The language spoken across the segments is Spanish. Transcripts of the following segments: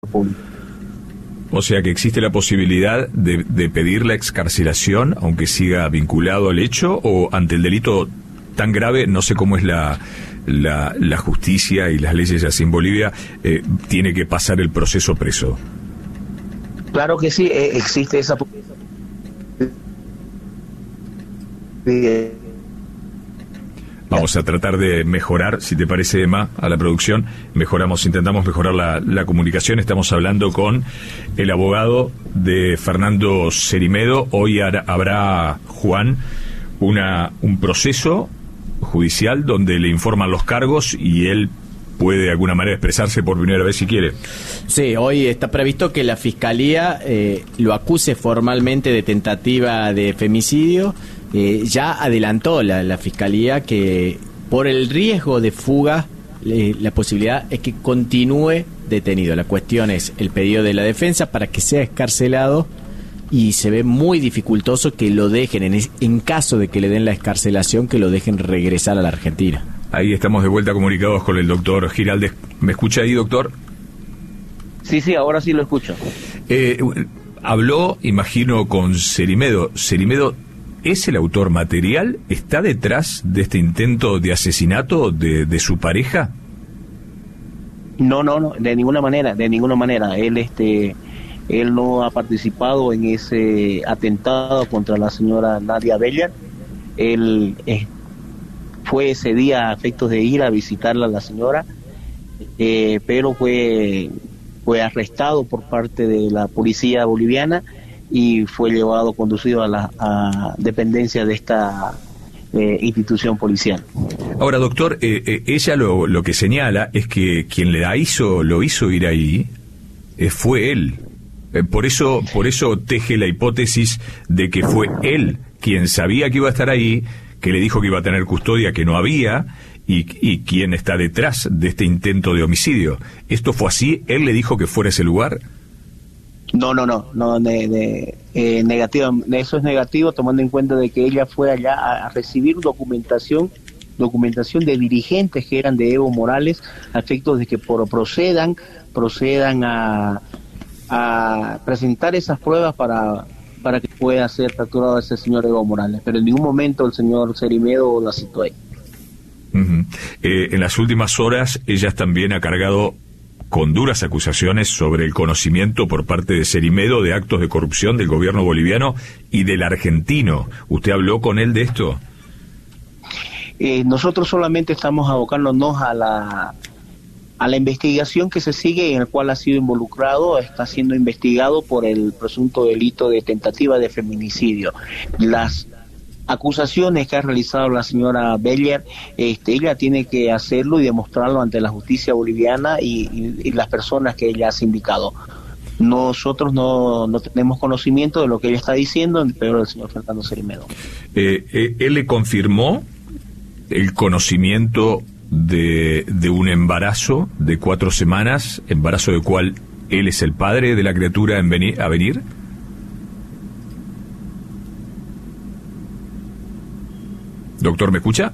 público. O sea que existe la posibilidad de pedir la excarcelación, aunque siga vinculado al hecho, o ante el delito tan grave, no sé cómo es la justicia y las leyes así en Bolivia, tiene que pasar el proceso preso. Claro que sí, existe esa posibilidad. Vamos a tratar de mejorar, si te parece, Emma, a la producción. Intentamos mejorar la comunicación. Estamos hablando con el abogado de Fernando Cerimedo. Hoy habrá, Juan, un proceso judicial donde le informan los cargos y él puede de alguna manera expresarse por primera vez si quiere. Sí, hoy está previsto que la Fiscalía lo acuse formalmente de tentativa de femicidio. Ya adelantó la Fiscalía que por el riesgo de fuga la posibilidad es que continúe detenido. La cuestión es el pedido de la defensa para que sea excarcelado y se ve muy dificultoso que lo dejen, en caso de que le den la excarcelación, que lo dejen regresar a la Argentina. Ahí estamos de vuelta comunicados con el doctor Giraldes. ¿Me escucha ahí, doctor? Sí, ahora sí lo escucho. Habló, imagino, con Cerimedo. Cerimedo, ¿es el autor material? ¿Está detrás de este intento de asesinato de su pareja? No, de ninguna manera. Él no ha participado en ese atentado contra la señora Nadia Beller. Él fue ese día a efectos de ir a visitarla a la señora, pero fue arrestado por parte de la policía boliviana y fue conducido a dependencia de esta institución policial. Ahora, doctor, ella lo que señala es que quien lo hizo ir ahí fue él. Por eso teje la hipótesis de que fue él quien sabía que iba a estar ahí, que le dijo que iba a tener custodia, que no había, y quien está detrás de este intento de homicidio. ¿Esto fue así? ¿Él le dijo que fuera ese lugar? No, negativo. Eso es negativo, tomando en cuenta de que ella fue allá a recibir documentación de dirigentes que eran de Evo Morales, a efectos de que procedan a presentar esas pruebas para que pueda ser capturado ese señor Evo Morales, pero en ningún momento el señor Cerimedo la citó ahí. Uh-huh. En las últimas horas ella también ha cargado con duras acusaciones sobre el conocimiento por parte de Cerimedo de actos de corrupción del gobierno boliviano y del argentino. ¿Usted habló con él de esto? Nosotros solamente estamos abocándonos a la investigación que se sigue, en el cual ha sido involucrado, está siendo investigado por el presunto delito de tentativa de feminicidio. Las acusaciones que ha realizado la señora Beller, ella tiene que hacerlo y demostrarlo ante la justicia boliviana y las personas que ella ha sindicado. Nosotros no tenemos conocimiento de lo que ella está diciendo, pero el señor Fernando Cerimedo. ¿Él le confirmó el conocimiento de un embarazo de 4 semanas, embarazo del cual él es el padre de la criatura a venir? Doctor, ¿me escucha?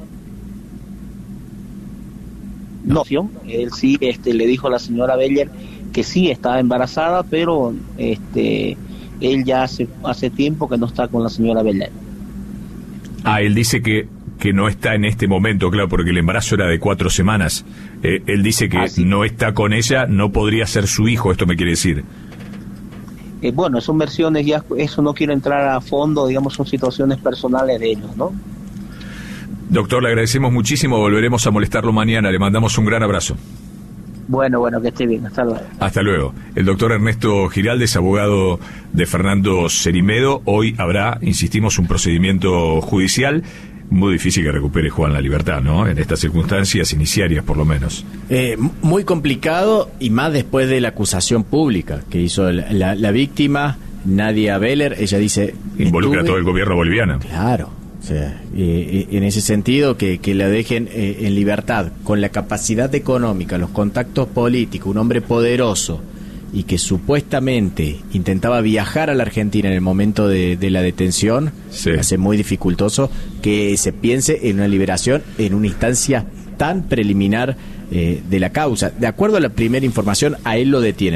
No, él sí le dijo a la señora Beller que sí estaba embarazada, pero él ya hace tiempo que no está con la señora Beller. Él dice que no está en este momento, claro, porque el embarazo era de 4 semanas. Él dice que sí. No está con ella, no podría ser su hijo, esto me quiere decir. Bueno, son versiones, ya eso no quiero entrar a fondo, digamos, son situaciones personales de ellos, ¿no? Doctor, le agradecemos muchísimo, volveremos a molestarlo mañana, le mandamos un gran abrazo. Bueno, que esté bien, hasta luego. Hasta luego. El doctor Ernesto Giraldes, abogado de Fernando Cerimedo. Hoy habrá, insistimos, un procedimiento judicial. Muy difícil que recupere Juan la libertad, ¿no? En estas circunstancias iniciarias, por lo menos. Muy complicado, y más después de la acusación pública que hizo la víctima, Nadia Beller. Ella dice... Involucra a todo el gobierno boliviano. Claro. O sea, en ese sentido, que la dejen en libertad, con la capacidad económica, los contactos políticos, un hombre poderoso, y que supuestamente intentaba viajar a la Argentina en el momento de la detención, sí. Hace muy dificultoso que se piense en una liberación en una instancia tan preliminar de la causa. De acuerdo a la primera información, a él lo detienen.